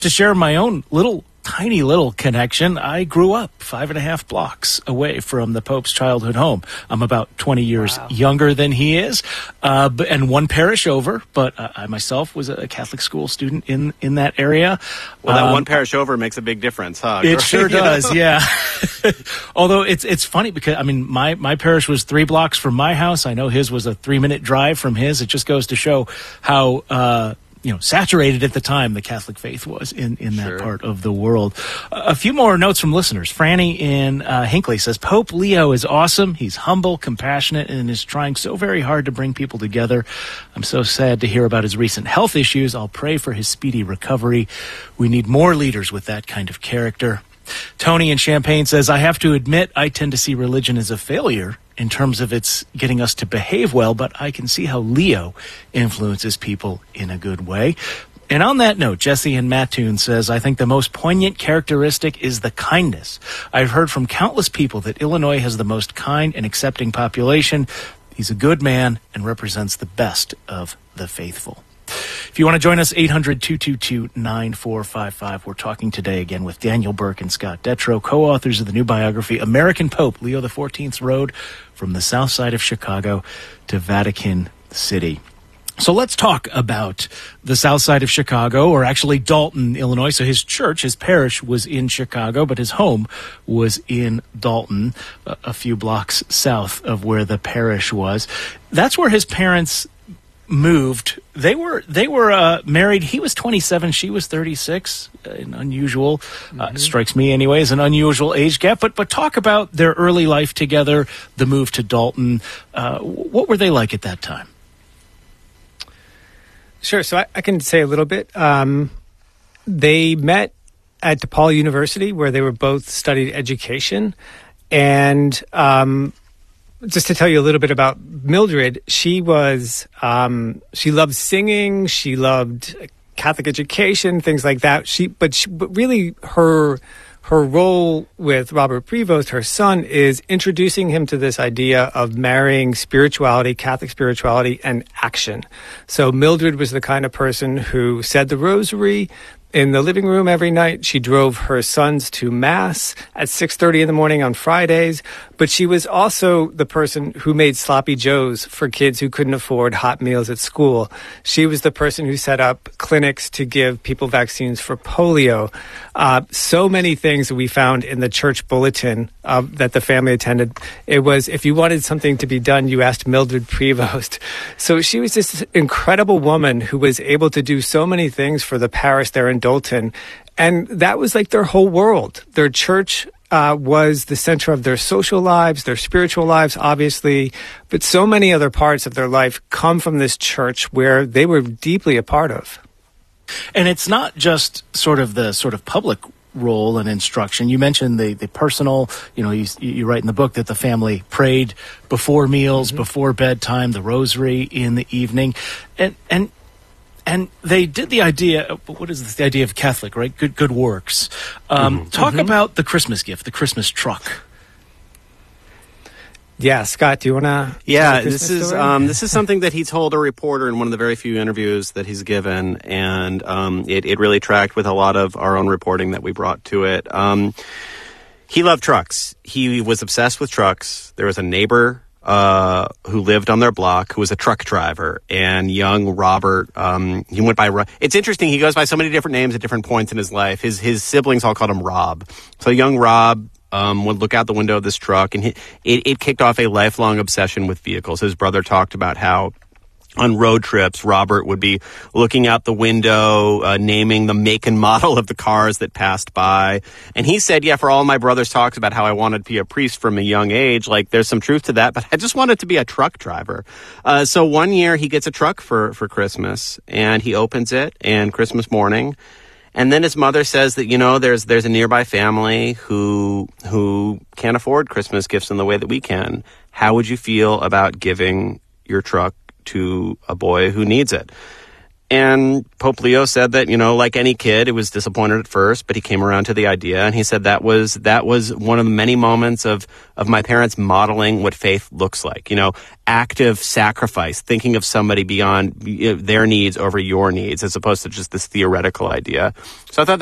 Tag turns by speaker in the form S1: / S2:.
S1: To share my own tiny little connection, I grew up 5.5 blocks away from the Pope's childhood home. I'm about 20 years younger than he is, and one parish over, but I myself was a Catholic school student in that area.
S2: Well, that one parish over makes a big difference, huh?
S1: It sure does, yeah. Although it's funny because, I mean, my parish was 3 blocks from my house. I know his was a 3-minute drive from his. It just goes to show how saturated at the time the Catholic faith was in that part of the world. A few more notes from listeners. Franny in Hinckley says, Pope Leo is awesome. He's humble, compassionate, and is trying so very hard to bring people together. I'm so sad to hear about his recent health issues. I'll pray for his speedy recovery. We need more leaders with that kind of character. Tony in Champaign says, I have to admit I tend to see religion as a failure in terms of its getting us to behave well, but I can see how Leo influences people in a good way. And on that note, Jesse in Mattoon says, I think the most poignant characteristic is the kindness. I've heard from countless people that Illinois has the most kind and accepting population. He's a good man and represents the best of the faithful. If you want to join us, 800-222-9455. We're talking today again with Daniel Burke and Scott Detrow, co-authors of the new biography, American Pope Leo XIV's Road from the South Side of Chicago to Vatican City. So let's talk about the South Side of Chicago, or actually Dalton, Illinois. So his church, his parish was in Chicago, but his home was in Dalton, a few blocks south of where the parish was. That's where his parents moved. They were married. He was 27, she was 36. An unusual, strikes me anyways, an unusual age gap. But talk about their early life together, the move to Dalton. What were they like at that time?
S3: Sure. So I can say a little bit. They met at DePaul University, where they were both studied education, and just to tell you a little bit about Mildred, she loved singing, she loved Catholic education, things like that. But really her role with Robert Prevost, her son, is introducing him to this idea of marrying spirituality, Catholic spirituality, and action. So Mildred was the kind of person who said the rosary in the living room every night. She drove her sons to Mass at 6:30 in the morning on Fridays. But she was also the person who made sloppy joes for kids who couldn't afford hot meals at school. She was the person who set up clinics to give people vaccines for polio. So many things that we found in the church bulletin that the family attended. It was, if you wanted something to be done, you asked Mildred Prevost. So she was this incredible woman who was able to do so many things for the parish there in Dalton. And that was like their whole world. Their church was the center of their social lives, their spiritual lives, obviously, but so many other parts of their life come from this church where they were deeply a part of.
S1: And it's not just sort of public role and instruction. You mentioned the personal, you write in the book that the family prayed before meals, before bedtime, the rosary in the evening. And they did the idea, what is this, the idea of Catholic, right? Good works. Talk about the Christmas gift, the Christmas truck.
S3: Yeah, Scott, do you want to?
S2: Yeah, this is something that he told a reporter in one of the very few interviews that he's given, and it really tracked with a lot of our own reporting that we brought to it. He loved trucks. He was obsessed with trucks. There was a neighbor who lived on their block, who was a truck driver, and young Robert, he went by, it's interesting, he goes by so many different names at different points in his life. His siblings all called him Rob. So young Rob would look out the window of this truck, and it kicked off a lifelong obsession with vehicles. His brother talked about how on road trips, Robert would be looking out the window, naming the make and model of the cars that passed by. And he said, yeah, for all my brother's talks about how I wanted to be a priest from a young age, like, there's some truth to that, but I just wanted to be a truck driver. So one year he gets a truck for Christmas, and he opens it, and Christmas morning, and then his mother says that, there's a nearby family who can't afford Christmas gifts in the way that we can. How would you feel about giving your truck to a boy who needs it? And Pope Leo said that, like any kid, it was disappointed at first, but he came around to the idea. And he said that was one of the many moments of my parents modeling what faith looks like, active sacrifice, thinking of somebody beyond their needs over your needs, as opposed to just this theoretical idea. So I thought